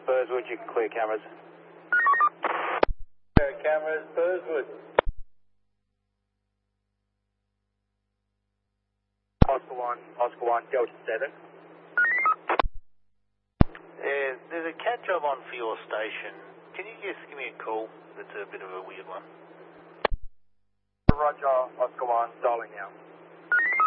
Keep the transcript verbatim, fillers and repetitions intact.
Burswood, you can clear cameras. Clear cameras, Burswood. Oscar one, Oscar one, Delta seven. Yeah, there's a cat job on for your station. Can you just give me a call? It's a bit of a weird one. Roger, Oscar one, dialing now.